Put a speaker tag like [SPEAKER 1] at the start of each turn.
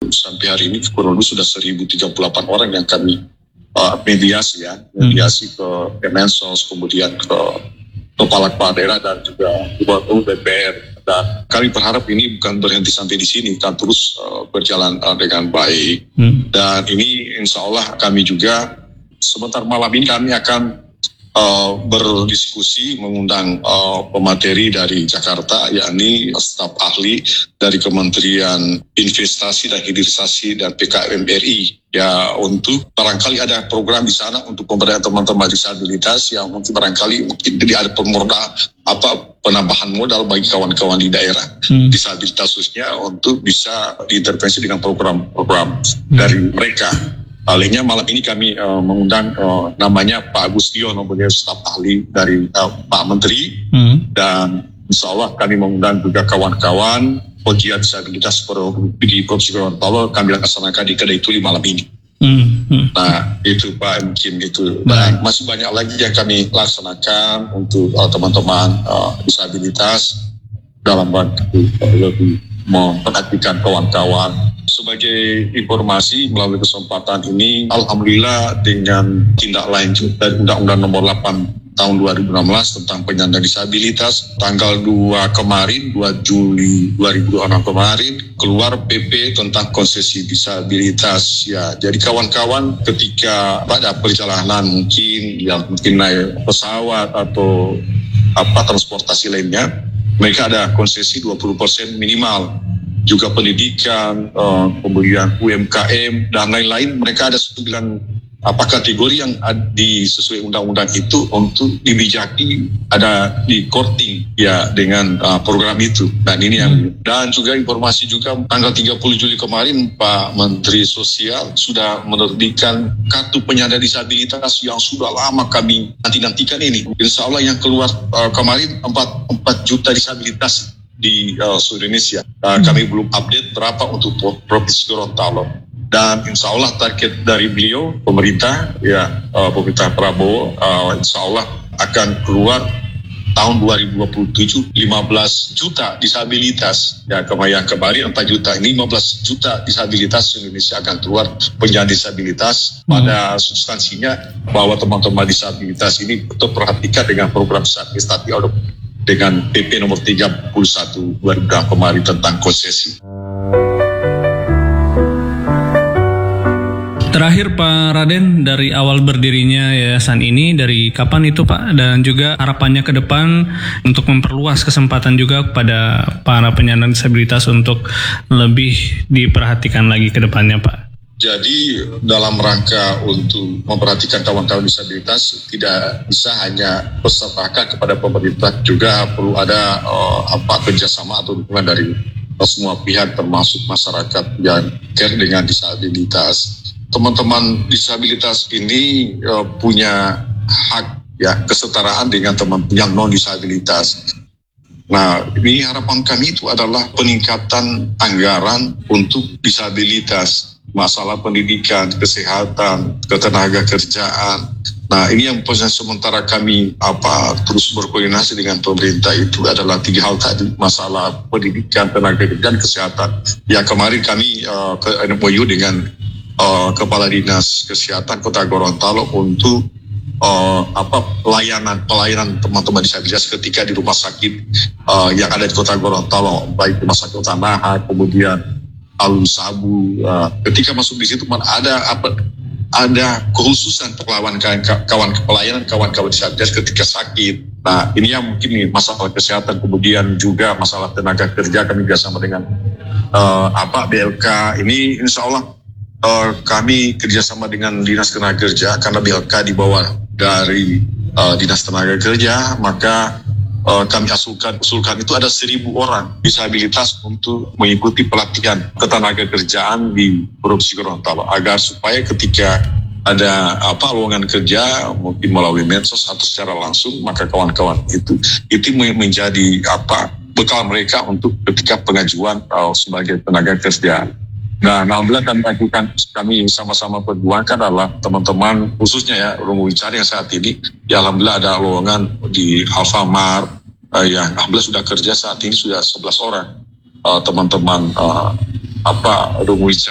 [SPEAKER 1] Sampai hari ini kurang lebih sudah 1.038 orang yang kami mediasi ke Kemensos, kemudian ke kepala daerah dan juga Gubernur DPR. Dan kami berharap ini bukan berhenti sampai di sini, kan terus berjalan dengan baik. Dan ini insya Allah kami juga sebentar malam ini kami akan berdiskusi mengundang pemateri dari Jakarta, yakni staf ahli dari Kementerian Investasi dan Hilirisasi dan PKM RI, ya, untuk barangkali ada program di sana untuk pemberdayaan teman-teman disabilitas yang mungkin barangkali ada penambahan modal bagi kawan-kawan di daerah disabilitas khususnya untuk bisa diintervensi dengan program-program dari mereka. Paling malam ini kami mengundang namanya Pak Agustion, beliau staf ahli dari Pak Menteri, dan insya Allah kami mengundang juga kawan-kawan pegiat disabilitas di Provinsi Gorontalo. Kami laksanakan di Kedai Tuli malam ini. Nah itu Pak, mungkin itu. Dan masih banyak lagi yang kami laksanakan untuk teman-teman disabilitas dalam bantu lebih memperhatikan kawan-kawan. Sebagai informasi melalui kesempatan ini, alhamdulillah dengan tindak lanjut dari Undang-Undang Nomor 8 Tahun 2016 tentang penyandang disabilitas, tanggal 2 Juli 2006 kemarin keluar PP tentang konsesi disabilitas. Ya, jadi kawan-kawan ketika pada perjalanan mungkin naik pesawat atau transportasi lainnya, mereka ada konsesi 20% minimal. Juga pendidikan, kemudian UMKM dan lain-lain, mereka ada 9 kategori yang sesuai undang-undang itu untuk dibijaki, ada di korting ya dengan program itu. Dan juga informasi juga tanggal 30 Juli kemarin Pak Menteri Sosial sudah menerbitkan kartu penyandang disabilitas yang sudah lama kami nantikan ini. Insya Allah yang keluar kemarin 4 juta disabilitas di seluruh Indonesia. Kami belum update berapa untuk Provinsi Gorontalo. Dan insya Allah target dari beliau, pemerintah Prabowo, insya Allah akan keluar tahun 2027 15 juta disabilitas. Ya, yang kemarin 4 juta, ini 15 juta disabilitas Indonesia akan keluar penyandang disabilitas. Pada substansinya bahwa teman-teman disabilitas ini betul perhatikan dengan program administratif dengan PP nomor 31 2006 kemarin tentang konsesi.
[SPEAKER 2] Terakhir Pak Raden, dari awal berdirinya yayasan ini, dari kapan itu Pak? Dan juga harapannya ke depan untuk memperluas kesempatan juga kepada para penyandang disabilitas untuk lebih diperhatikan lagi ke depannya Pak.
[SPEAKER 1] Jadi dalam rangka untuk memperhatikan kawan-kawan disabilitas tidak bisa hanya berserahkan kepada pemerintah, juga perlu ada kerjasama atau dukungan dari semua pihak termasuk masyarakat yang care dengan disabilitas. Teman-teman disabilitas ini punya hak kesetaraan dengan teman yang non disabilitas. Nah, ini harapan kami itu adalah peningkatan anggaran untuk disabilitas. Masalah pendidikan, kesehatan, ketenaga kerjaan. Nah, ini yang sementara kami terus berkoordinasi dengan pemerintah itu adalah 3 hal tadi, masalah pendidikan, tenaga kerja, dan kesehatan. Ya, kemarin kami ke MOU dengan Kepala Dinas Kesehatan Kota Gorontalo untuk pelayanan teman-teman disabilitas ketika di rumah sakit yang ada di Kota Gorontalo, baik rumah sakit Utama, kemudian Alun Sabu. Ketika masuk di situ ada kekhususan pelayanan kawan-kawan disabilitas ketika sakit. Nah, ini yang mungkin masalah kesehatan, kemudian juga masalah tenaga kerja. Kami bersama dengan BLK. Ini insya Allah kami kerjasama dengan Dinas Tenaga Kerja, karena BLK di bawah dari Dinas Tenaga Kerja, maka kami usulkan itu ada 1.000 orang disabilitas untuk mengikuti pelatihan ketenaga kerjaan di Provinsi Gorontalo, agar supaya ketika ada lowongan kerja mungkin melalui medsos atau secara langsung, maka kawan-kawan itu menjadi bekal mereka untuk ketika pengajuan sebagai tenaga kerja. Nah, alhamdulillah kami sama-sama perjuangkan adalah teman-teman khususnya Romo Wicari yang saat ini, alhamdulillah ada lowongan di Alfamart yang alhamdulillah sudah kerja saat ini sudah 11 orang teman-teman Romo Wicari.